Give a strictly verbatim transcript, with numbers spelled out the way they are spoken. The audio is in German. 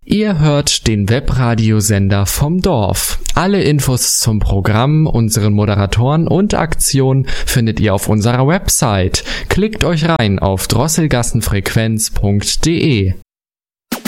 Ihr hört den Webradiosender vom Dorf. Alle Infos zum Programm, unseren Moderatoren und Aktionen findet ihr auf unserer Website. Klickt euch rein auf drosselgassenfrequenz punkt de.